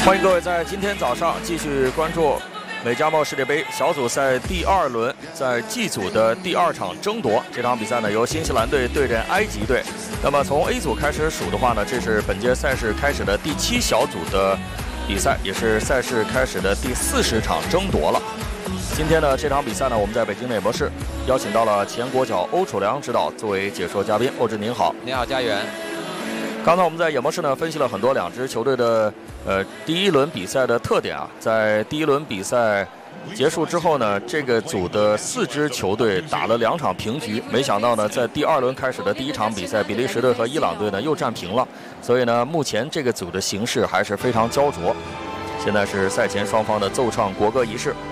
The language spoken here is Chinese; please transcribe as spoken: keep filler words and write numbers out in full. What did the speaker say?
欢迎各位在今天早上继续关注美加贸世界杯小组赛第二轮在 G 组的第二场争夺。这场比赛呢由新西兰队对阵埃及队。那么从 A 组开始数的话呢，这是本届赛事开始的第七小组的比赛，也是赛事开始的第四十场争夺了。今天呢这场比赛呢，我们在北京的演播室邀请到了前国脚欧楚良指导作为解说嘉宾。欧指您好。 您好，家园。 刚才我们在演播室呢分析了很多两支球队的呃第一轮比赛的特点啊。在第一轮比赛结束之后呢，这个组的四支球队打了两场平局，没想到呢在第二轮开始的第一场比赛，比利时队和伊朗队呢又战平了，所以呢目前这个组的形势还是非常焦灼。现在是赛前双方的奏唱国歌仪式。